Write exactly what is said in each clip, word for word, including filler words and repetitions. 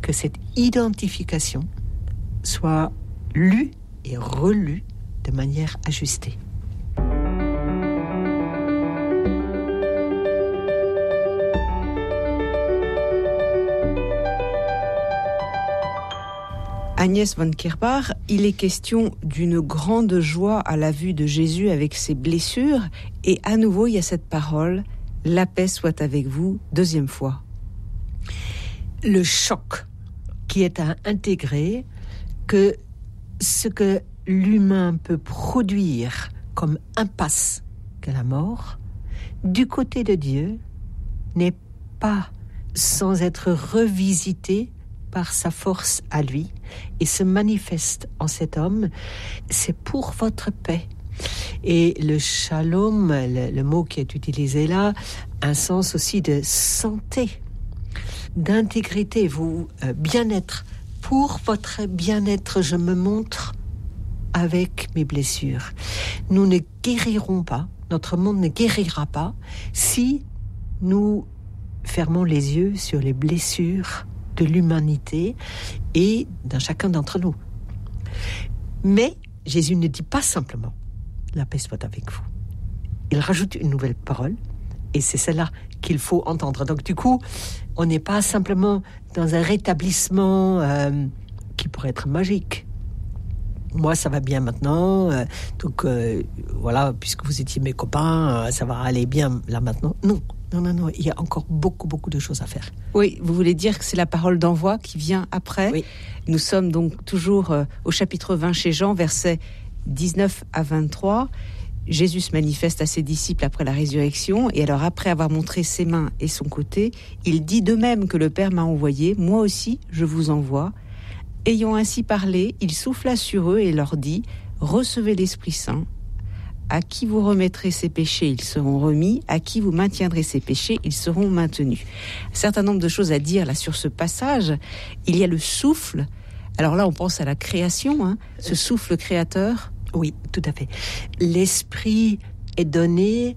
que cette identification soit lue et relue de manière ajustée. Agnès von Kerbach, il est question d'une grande joie à la vue de Jésus avec ses blessures, et à nouveau il y a cette parole, la paix soit avec vous, deuxième fois. Le choc qui est à intégrer, que ce que l'humain peut produire comme impasse que la mort, du côté de Dieu, n'est pas sans être revisité par sa force à lui et se manifeste en cet homme, c'est pour votre paix. Et le shalom, le, le mot qui est utilisé là, a un sens aussi de santé, d'intégrité, vous, euh, bien-être. Pour votre bien-être, je me montre avec mes blessures. Nous ne guérirons pas, notre monde ne guérira pas si nous fermons les yeux sur les blessures de l'humanité et d'un chacun d'entre nous. Mais Jésus ne dit pas simplement « la paix soit avec vous ». Il rajoute une nouvelle parole et c'est celle-là qu'il faut entendre. Donc du coup, on n'est pas simplement dans un rétablissement euh, qui pourrait être magique. Moi, ça va bien maintenant, euh, donc euh, voilà, puisque vous étiez mes copains, euh, ça va aller bien là maintenant. Non. Non, non, non, il y a encore beaucoup, beaucoup de choses à faire. Oui, vous voulez dire que c'est la parole d'envoi qui vient après. Oui. Nous sommes donc toujours euh, au chapitre vingt chez Jean, versets dix-neuf à vingt-trois. Jésus se manifeste à ses disciples après la résurrection, et alors après avoir montré ses mains et son côté, il dit de même que le Père m'a envoyé, moi aussi je vous envoie. Ayant ainsi parlé, il souffla sur eux et leur dit, recevez l'Esprit Saint. À qui vous remettrez ses péchés, ils seront remis. À qui vous maintiendrez ses péchés, ils seront maintenus. Un certain nombre de choses à dire là sur ce passage. Il y a le souffle. Alors là, on pense à la création, hein, ce souffle créateur. Oui, tout à fait. L'esprit est donné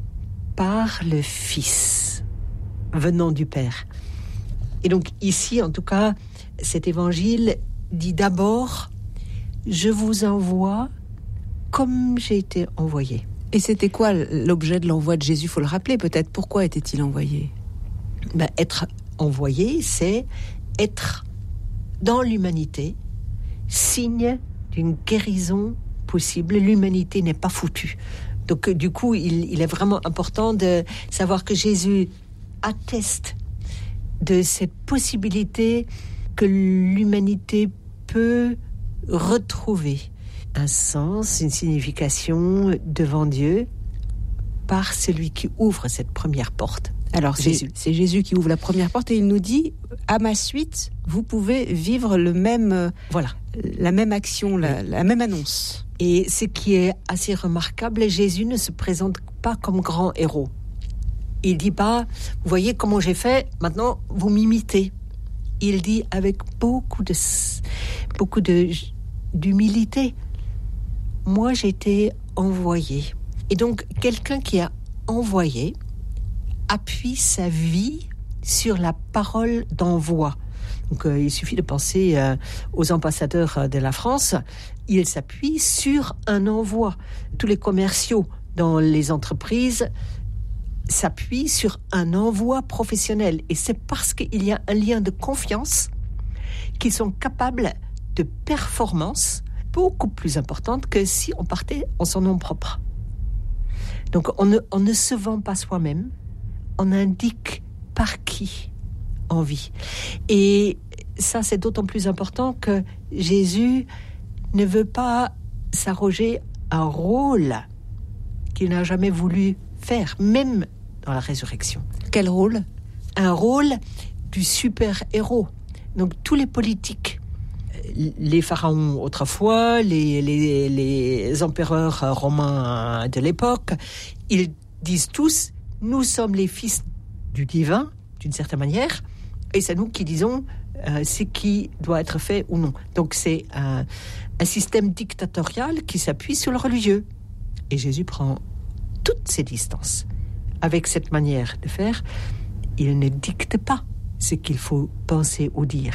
par le Fils, venant du Père. Et donc ici, en tout cas, cet évangile dit d'abord, je vous envoie comme j'ai été envoyé. Et c'était quoi l'objet de l'envoi de Jésus ? Il faut le rappeler peut-être. Pourquoi était-il envoyé ? Ben, être envoyé, c'est être dans l'humanité, signe d'une guérison possible. L'humanité n'est pas foutue. Donc du coup, il, il est vraiment important de savoir que Jésus atteste de cette possibilité que l'humanité peut retrouver un sens, une signification devant Dieu par celui qui ouvre cette première porte. Alors Jésus. C'est, c'est Jésus qui ouvre la première porte et il nous dit, à ma suite, vous pouvez vivre le même, voilà, la même action, la, oui. la même annonce. Et ce qui est assez remarquable, Jésus ne se présente pas comme grand héros. Il dit pas, vous voyez comment j'ai fait, maintenant vous m'imitez. Il dit avec beaucoup de, beaucoup de, d'humilité, moi j'ai été envoyé. Et donc quelqu'un qui a envoyé appuie sa vie sur la parole d'envoi. Donc euh, il suffit de penser euh, aux ambassadeurs de la France, ils s'appuient sur un envoi. Tous les commerciaux dans les entreprises s'appuient sur un envoi professionnel. Et c'est parce qu'il y a un lien de confiance qu'ils sont capables de performance beaucoup plus importante que si on partait en son nom propre. Donc on ne, on ne se vend pas soi-même, on indique par qui on vit. Et ça, c'est d'autant plus important que Jésus ne veut pas s'arroger un rôle qu'il n'a jamais voulu faire, même dans la résurrection. Quel rôle ? Un rôle du super-héros. Donc tous les politiques, les pharaons autrefois, les, les, les empereurs romains de l'époque, ils disent tous, nous sommes les fils du divin, d'une certaine manière, et c'est nous qui disons euh, ce qui doit être fait ou non. Donc c'est un, un système dictatorial qui s'appuie sur le religieux. Et Jésus prend toutes ses distances. Avec cette manière de faire, il ne dicte pas ce qu'il faut penser ou dire.